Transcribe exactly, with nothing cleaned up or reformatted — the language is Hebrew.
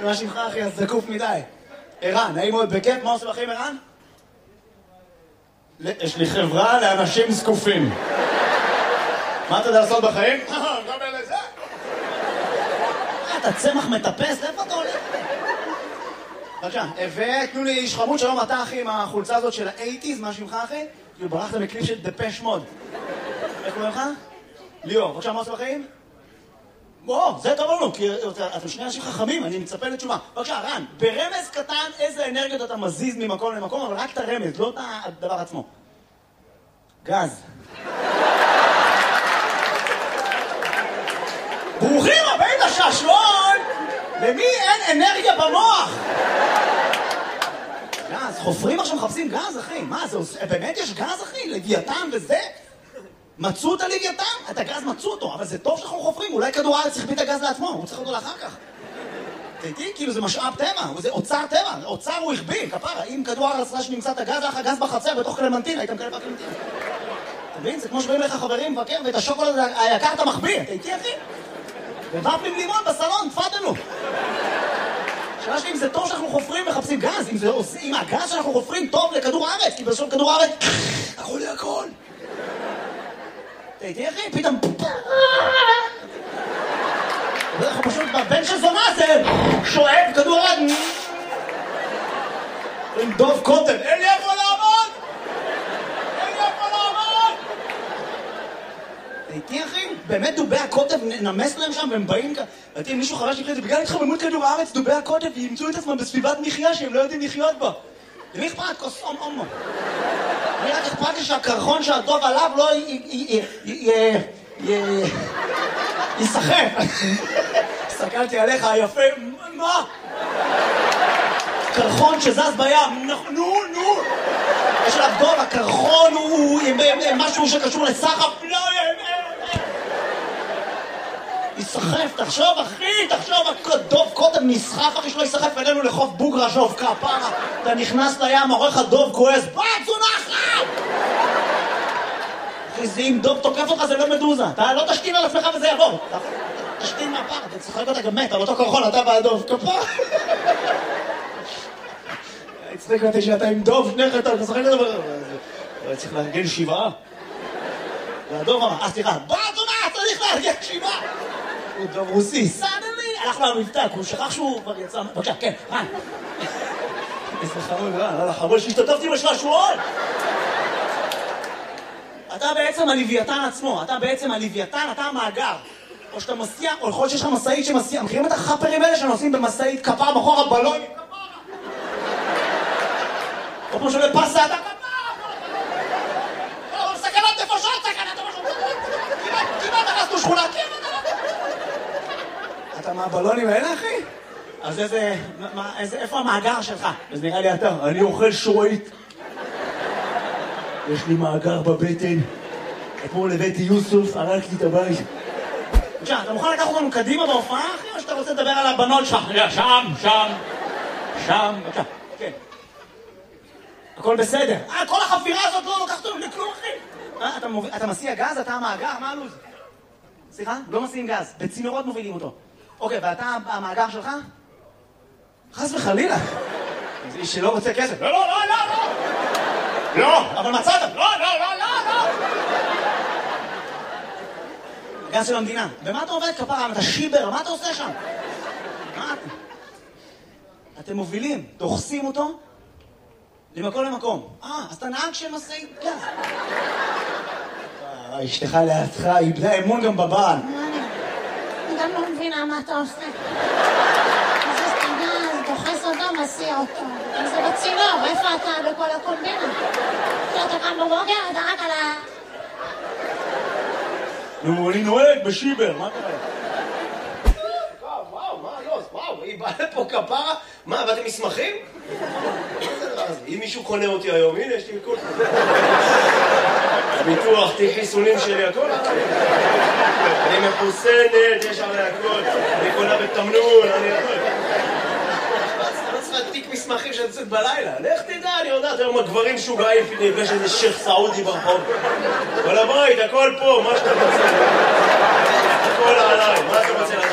מה שמך אחי, אז זקוף מדי. ערן, נעים מאוד בכיף, מה עושה בחיים ערן? יש לי חברה לאנשים זקופים. מה אתה יודע לעשות בחיים? גם אלה זה. אתה צמח מטפס, איפה אתה הולך? בבקשה, ותנו לי איש חמוד, שלום אתה אחי עם החולצה הזאת של ה-שמונים, מה שמך אחי? כאילו ברחת מקליפ של דפש מוד. איך קוראים לך? ליאור, בבקשה, מה עושה בחיים? בוא, זה טוב לנו, כי אתם שני אנשים חכמים, אני מצפה לתשובה. בבקשה, רן, ברמז קטן איזה אנרגיות אתה מזיז ממקום למקום, אבל רק את הרמז, לא את הדבר עצמו. גז. ברוכים הבאים לשעשועון! למי אין אנרגיה במוח? גז, חופרים עכשיו מחפשים גז, אחי. מה, זה באמת יש גז, אחי? לוויתן וזה? מצאו את הלוויתן? את הגז מצאו אותו, אבל זה טוב שאנחנו חופרים. אולי כדור הארץ יחביא את הגז לעצמו, הוא צריך אותו לאחר כך. תהייתי, כאילו זה משאב טבע, זה אוצר טבע, אוצר הוא החביא, כפרה. אם כדור הארץ ראה שנמצא את הגז, היה לך גז בחצר בתוך קלמנטין, הייתם כאלה בקלמנטין. אתה מבין? זה כמו שבאים לך חברים מבקר, ואת השוקולד היקר אתה מחביא. תהייתי, אחי? ובפלים לימון בסלון, תפתנו. שאלה שלי אם זה טוב שאנחנו חופרים ומחפשים גז, אם, זה, אם הגז שאנחנו חופרים טוב לכדור הארץ, כי בסוף כדור הארץ, הכל לי הכל. תהייתי אחי, פתאום... אנחנו פשוט בבן של זונה זה שואב כדור הארץ. עם דוב קוטב, אין לי איפה לעמוד! אין לי איפה לעמוד! תהייתי אחי, באמת דובי הקוטב נמס להם שם והם באים כאן. ואתם מישהו חבר שלי, בגלל התחממות כדור הארץ, דובי הקוטב ימצאו את עצמם בסביבת מחיה שהם לא יודעים לחיות בה. למי אכפת? כוס אום אומו. אני רק אכפת לי שהקרחון שהדוב עליו לא יסחף. הסתכלתי עליך היפה, מה? קרחון שזז בים, נו, נו. יש עליו דוב, הקרחון הוא משהו שקשור לסחף, לא, יסחף, תחשוב אחי, תחשוב, דוב קודם נסחף אחי שלא יסחף אלינו לחוף בוגרה שוב כפרה, אתה נכנס לים, עורך הדוב כועס, בת זונחת! אחי זה אם דוב תוקף אותך זה לא מדוזה, אתה לא תשתין על עצמך וזה יעבור, תשתין מהפר, אתה צחק אותה גם מת על אותו קרחון, אתה והדוב, כפרה. הצחק אותי שאתה עם דוב, שניך אתה צחק אותה, צריך לארגן שבעה. והדוב אמר, אה סליחה, בת זונחת, צריך לארגן שבעה! הוא דוב רוסי, סדלי! הלך לו המבטא, הוא שכח שהוא כבר יצא... בבקשה, כן, רן. איזה חמוד, רן, לא לחמוד שהשתתפתי בשעשועון! אתה בעצם הלוויתן עצמו, אתה בעצם הלוויתן, אתה המאגר. או שאתה מסיע, או יכול להיות שיש לך מסעית שמסיע, מכירים את החפרים האלה שנוסעים במסעית כפר בחור הבלון? או כמו שעולה פסה, אתה כפר! או סכנת נפשות, סכנת נפשות! כמעט הרסנו שכונה, כמעט! אתה מהבלונים האלה, אחי? אז איזה... מה, איזה... איפה המאגר שלך? אז נראה לי אתה, אני אוכל שורית. יש לי מאגר בבטן. אתמול הבאתי יוסוף, הרג לי את הבית. בבקשה, אתה מוכן לקחת אותנו קדימה בהופעה, אחי? או שאתה רוצה לדבר על הבנות שלך? שם, שם, שם, בבקשה, כן. הכל בסדר. אה, כל החפירה הזאת לא לוקחת אותנו לכלום, אחי. אה, אתה, מוב... אתה מסיע גז? אתה המאגר? מה הלו"ז? סליחה? לא מסיעים גז. בצינורות מובילים אותו. אוקיי, ואתה המאגר שלך? חס וחלילה. זה איש שלא רוצה כסף. לא, לא, לא, לא, לא. לא, אבל מצאת. לא, לא, לא, לא, לא. גז של המדינה. במה אתה עובד כפרה? אתה שיבר, מה אתה עושה שם? מה אתה? אתם מובילים, דוחסים אותו למקום למקום. אה, אז אתה נהג של משאית גז. אשתך לידך, איבדה אמון גם בבעל. אני גם לא מבינה מה אתה עושה. זה סטגז, דוחס אותו, מסיע אותו. זה בצינור, איפה אתה בכל הקומבינה? שאתה קם בבוקר, אתה רק על ה... נו, אני נוהג בשיבר, מה קרה? וואו, וואו, מה לא? וואו, היא באה לפה כפרה? מה, ואתם מסמכים? אם מישהו קונה אותי היום, הנה, יש לי הכל. ביטוח, תהי חיסונים שלי, הכל. אני מחוסנת, יש עלי הכל. אני קונה בתמנון, אני הכל. אני לא צריכה תיק מסמכים שאני יוצאת בלילה. לך תדע, אני יודעת, היום הגברים שוגעים, יש איזה שייך סעודי ברחוב. כל הבית, הכל פה, מה שאתה רוצה. הכל עליי, מה אתה רוצה?